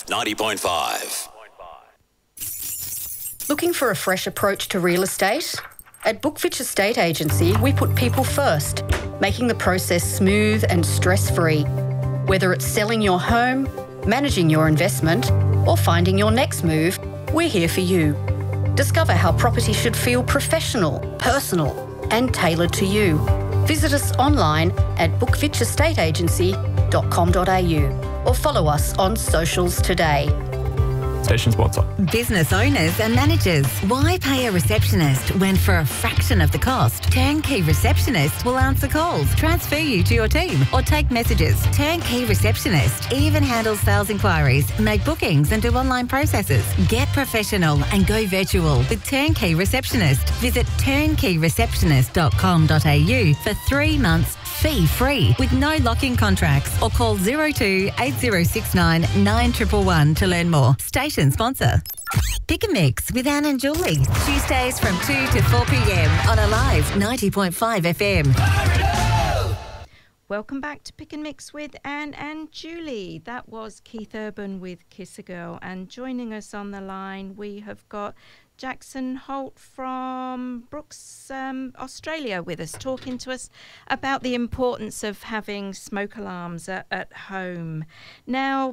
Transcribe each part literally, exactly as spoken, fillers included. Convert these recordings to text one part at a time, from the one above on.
ninety point five. Looking for a fresh approach to real estate? At Bookfitch Estate Agency, we put people first, making the process smooth and stress-free. Whether it's selling your home, managing your investment, or finding your next move, we're here for you. Discover how property should feel professional, personal, and tailored to you. Visit us online at bookfitch estate agency dot com dot a u or follow us on socials today. Station sponsor. Business owners and managers, why pay a receptionist when for a fraction of the cost, Turnkey Receptionist will answer calls, transfer you to your team or take messages. Turnkey Receptionist even handles sales inquiries, make bookings and do online processes. Get professional and go virtual with Turnkey Receptionist. Visit turnkey receptionist dot com dot a u for three months fee-free with no lock-in contracts, or call zero two eight zero six nine nine one one one to learn more. Station sponsor. Pick a Mix with Anne and Julie. Tuesdays from two to four p m on Alive ninety point five F M. Welcome back to Pick and Mix with Anne and Julie. That was Keith Urban with Kiss a Girl. And joining us on the line, we have got Jackson Holt from Brooks, um, Australia with us, talking to us about the importance of having smoke alarms at, at home. Now,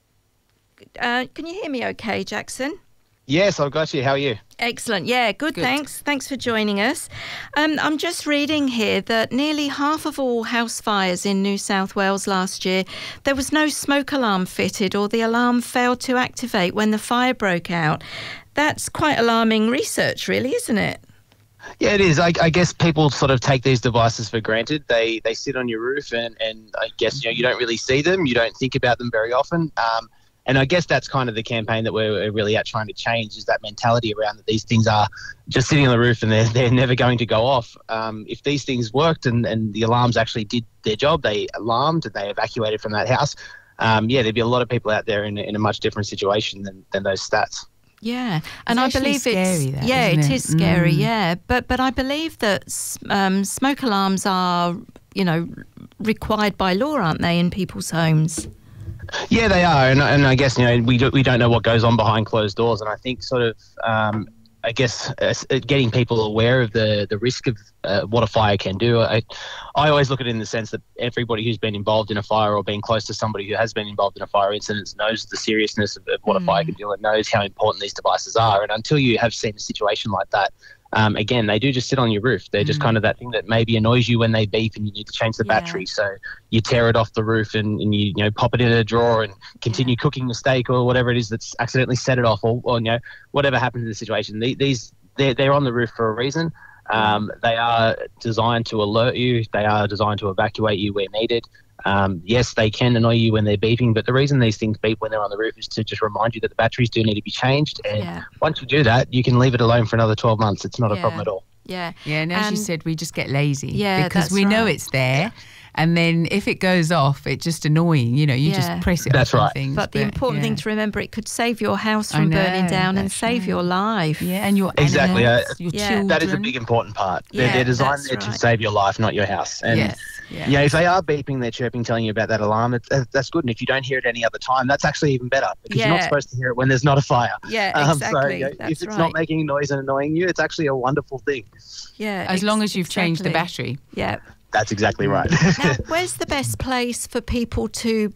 uh, can you hear me okay, Jackson? Yes, I've got you. How are you? Excellent. Yeah, good, Good. thanks. Thanks for joining us. Um, I'm just reading here that nearly half of all house fires in New South Wales last year, there was no smoke alarm fitted, or the alarm failed to activate when the fire broke out. That's quite alarming research, really, isn't it? Yeah, it is. I, I guess people sort of take these devices for granted. They they sit on your roof, and, and I guess you know you don't really see them. You don't think about them very often. Um, and I guess that's kind of the campaign that we're really at trying to change, is that mentality around that these things are just sitting on the roof and they're, they're never going to go off. Um, if these things worked and, and the alarms actually did their job, they alarmed and they evacuated from that house, um, yeah, there'd be a lot of people out there in, in a much different situation than, than those stats. Yeah, and It's I actually believe scary, it's that, yeah, isn't it it? is scary. Mm. Yeah, but but I believe that um, smoke alarms are, you know, required by law, aren't they, in people's homes? Yeah, they are, and, and I guess you know we do, we don't know what goes on behind closed doors, and I think sort of um, I guess uh, getting people aware of the the risk of uh, what a fire can do. I I always look at it in the sense that everybody who's been involved in a fire or been close to somebody who has been involved in a fire incident knows the seriousness of, of what mm. a fire can do and knows how important these devices are. And until you have seen a situation like that, um, again, they do just sit on your roof. They're just mm. kind of that thing that maybe annoys you when they beep and you need to change the Yeah. battery. So you tear it off the roof and, and you you know pop it in a drawer and continue yeah. cooking the steak or whatever it is that's accidentally set it off, or, or you know whatever happens in the situation. These they're, they're on the roof for a reason. Um, they are designed to alert you. They are designed to evacuate you where needed. Um, yes, they can annoy you when they're beeping, but the reason these things beep when they're on the roof is to just remind you that the batteries do need to be changed. And Yeah. once you do that, you can leave it alone for another twelve months. It's not a Yeah. problem at all. Yeah, Yeah, and as you And- said, we just get lazy. Yeah, because that's we know right. it's there. And then if it goes off, it's just annoying. You know, you Yeah. just press it That's off right. and things. But the important yeah. thing to remember, it could save your house I from burning know, down and that's save right. your life. Yeah, and your Exactly, animals, uh, your Yeah. children. That is a big important part. They're, Yeah, they're designed that's there to right. save your life, not your house. And Yes. Yeah. yeah, if they are beeping, they're chirping, telling you about that alarm, it, uh, that's good. And if you don't hear it any other time, that's actually even better, because you're Yeah. not supposed to hear it when there's not a fire. Yeah, Um, so exactly. you know, That's if it's right. not making noise and annoying you, it's actually a wonderful thing. Yeah, As long as you've changed the exactly. battery. Yeah. That's exactly right. Now, where's the best place for people to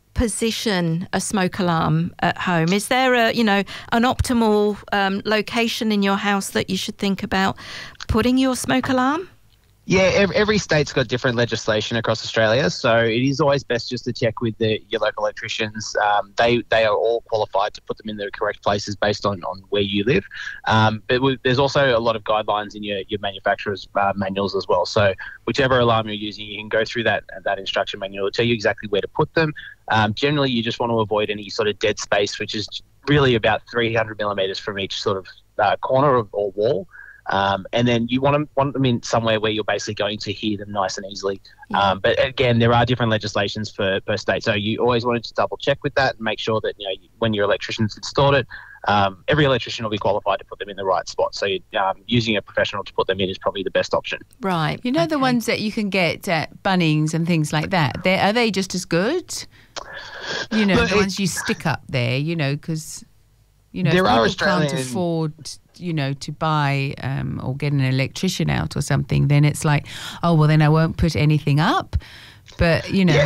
position a smoke alarm at home? Is there a, you know, an optimal um, location in your house that you should think about putting your smoke alarm? Yeah, every, every state's got different legislation across Australia, so it is always best just to check with the, your local electricians. Um, they they are all qualified to put them in the correct places based on, on where you live. Um, but we, there's also a lot of guidelines in your, your manufacturer's uh, manuals as well. So whichever alarm you're using, you can go through that that instruction manual. It'll tell you exactly where to put them. Um, generally, you just want to avoid any sort of dead space, which is really about three hundred millimetres from each sort of uh, corner of, or wall. Um, and then you want them, want them in somewhere where you're basically going to hear them nice and easily. Yeah. Um, but again, there are different legislations for per state, so you always wanted to double check with that and make sure that you know when your electrician's installed it. Um, every electrician will be qualified to put them in the right spot. So um, using a professional to put them in is probably the best option. Right. You know okay. the ones that you can get at Bunnings and things like that? They're, are they just as good? You know, Look, the ones you stick up there, you know, because, you know, There if are people can't Australian- afford, you know, to buy um, or get an electrician out or something, then it's like, oh, well, then I won't put anything up. But, you know... Yeah.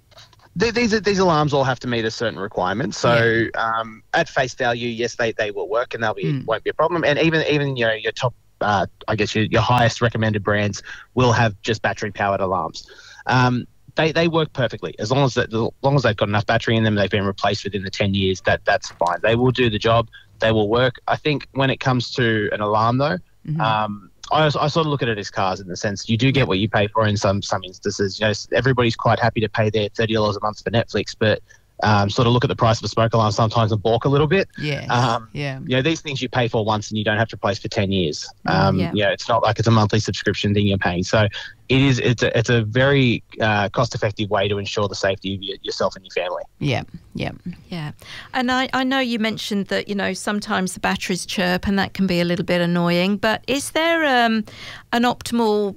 Th- These these alarms all have to meet a certain requirement. So um, at face value, yes, they, they will work and they'll be Mm. won't be a problem. And even even you know your top, uh, I guess your, your highest recommended brands will have just battery powered alarms. Um, they they work perfectly as long as that, as long as they've got enough battery in them. They've been replaced within the ten years. That that's fine. They will do the job. They will work. I think when it comes to an alarm though. Mhm. Um, I, I sort of look at it as cars in the sense you do get what you pay for in some some instances. You know, everybody's quite happy to pay their thirty dollars a month for Netflix, but um, sort of look at the price of a smoke alarm sometimes and balk a little bit. Yeah. Um, yeah. You know, these things you pay for once and you don't have to replace for ten years. Um, Yeah. You know, it's not like it's a monthly subscription thing you're paying. So it is, it's a, it's a very uh, cost-effective way to ensure the safety of your, yourself and your family. Yeah. Yeah. Yeah. And I, I know you mentioned that, you know, sometimes the batteries chirp and that can be a little bit annoying, but is there um, an optimal,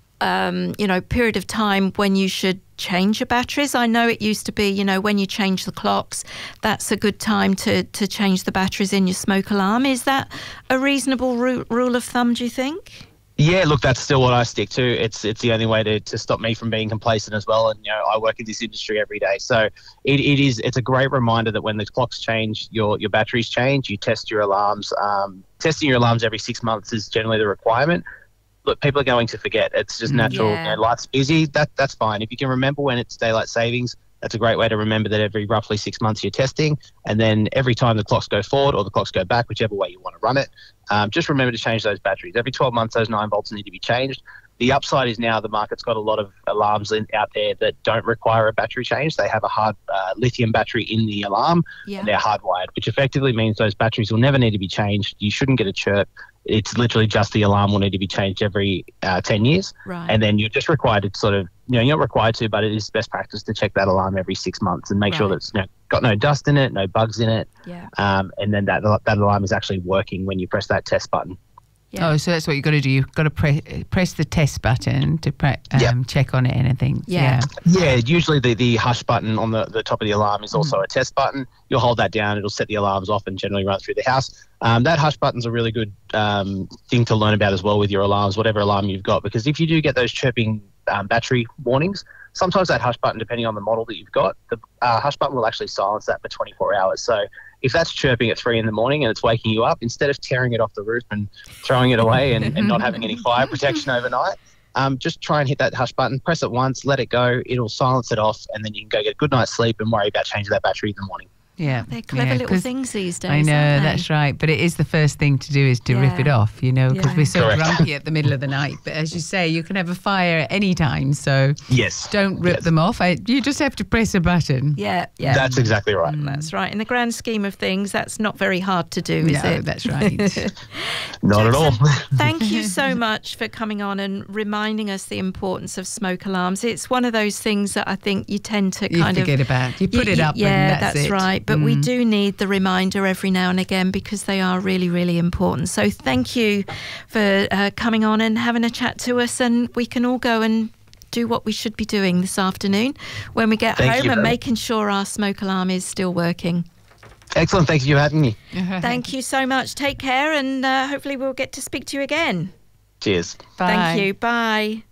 um, you know, period of time when you should change your batteries? I know it used to be, you know, when you change the clocks, that's a good time to, to change the batteries in your smoke alarm. Is that a reasonable ru- rule of thumb, do you think? Yeah, look, that's still what I stick to. It's it's the only way to, to stop me from being complacent as well. And, you know, I work in this industry every day. So it, it is, it's a great reminder that when the clocks change, your, your batteries change, you test your alarms. Um, testing your alarms every six months is generally the requirement. Look, people are going to forget. It's just natural. Yeah. You know, life's busy. That That's fine. If you can remember when it's daylight savings, that's a great way to remember that every roughly six months you're testing. And then every time the clocks go forward or the clocks go back, whichever way you want to run it, um, just remember to change those batteries. Every twelve months, those nine volts need to be changed. The upside is now the market's got a lot of alarms in, out there that don't require a battery change. They have a hard uh, lithium battery in the alarm Yeah. and they're hardwired, which effectively means those batteries will never need to be changed. You shouldn't get a chirp. It's literally just the alarm will need to be changed every uh, ten years. Right. And then you're just required to sort of, you know, you're not required to, but it is best practice to check that alarm every six months and make sure Right. that it's, you know, got no dust in it, no bugs in it. Yeah. Um, and then that that alarm is actually working when you press that test button. Yeah. Oh, so that's what you've got to do. You've got to pre- press the test button to pre- um, Yeah. check on it and things. Yeah. Yeah, usually the, the hush button on the, the top of the alarm is also a test button. You'll hold that down, it'll set the alarms off and generally run through the house. Um, that hush button's a really good um, thing to learn about as well with your alarms, whatever alarm you've got, because if you do get those chirping um, battery warnings, sometimes that hush button, depending on the model that you've got, the uh, hush button will actually silence that for twenty-four hours. So if that's chirping at three in the morning and it's waking you up, instead of tearing it off the roof and throwing it away and, and not having any fire protection overnight, um, just try and hit that hush button, press it once, let it go, it'll silence it off, and then you can go get a good night's sleep and worry about changing that battery in the morning. Yeah. They're clever yeah, little 'cause things these days. I know, aren't they? that's right. But it is the first thing to do is to rip Yeah. it off, you know, because Yeah. we're so Correct. grumpy at the middle of the night. But as you say, you can have a fire at any time. So Yes. don't rip Yes. them off. I, you just have to press a button. Yeah, yeah. That's exactly right. That's right. In the grand scheme of things, that's not very hard to do, is No, it? that's right. Not at all. Jackson, thank you so much for coming on and reminding us the importance of smoke alarms. It's one of those things that I think you tend to You kind forget of about. You put it up yeah, and that's, that's it. right. But we Mm. do need the reminder every now and again because they are really, really important. So thank you for uh, coming on and having a chat to us, and we can all go and do what we should be doing this afternoon when we get Thank home you and very- making sure our smoke alarm is still working. Excellent. Thank you for having me. Thank you so much. Take care, and uh, hopefully we'll get to speak to you again. Cheers. Bye. Thank you. Bye.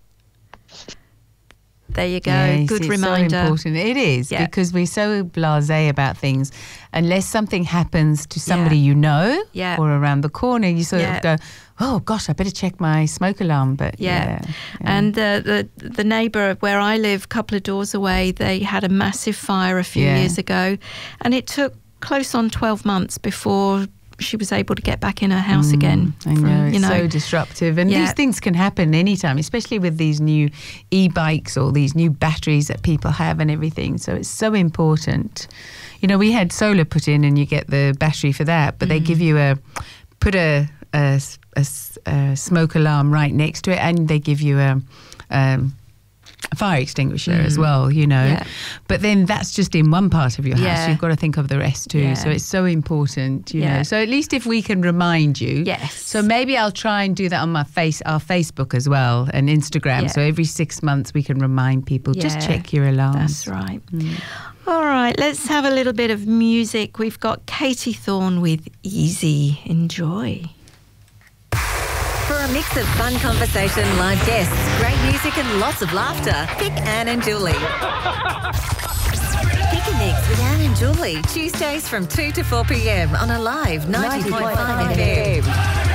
There you go. Yes, Good it's reminder. So important. It is Yeah. because we're so blasé about things. Unless something happens to somebody Yeah. you know Yeah. or around the corner, you sort Yeah. of go, "Oh gosh, I better check my smoke alarm." But Yeah. yeah, yeah. And uh, the the neighbour where I live, a couple of doors away, they had a massive fire a few Yeah. years ago, and it took close on twelve months before she was able to get back in her house again. I know, from, it's you know, so disruptive. And Yeah. these things can happen anytime, especially with these new e-bikes or these new batteries that people have and everything. So it's so important. You know, we had solar put in and you get the battery for that, but they Mm. give you a, put a, a, a, a smoke alarm right next to it, and they give you a, um, a fire extinguisher mm. as well, you know. Yeah. But then that's just in one part of your house. Yeah. You've got to think of the rest too. Yeah. So it's so important, you Yeah. know. So at least if we can remind you. Yes. So maybe I'll try and do that on my face, our Facebook as well, and Instagram. Yeah. So every six months we can remind people, Yeah. just check your alarms. That's right. Mm. All right, let's have a little bit of music. We've got Katie Thorne with Easy. Enjoy. For a mix of fun conversation, live guests, great music and lots of laughter, pick Anne and Julie. Pick a mix with Anne and Julie, Tuesdays from two to four p.m. on Alive ninety point five F M.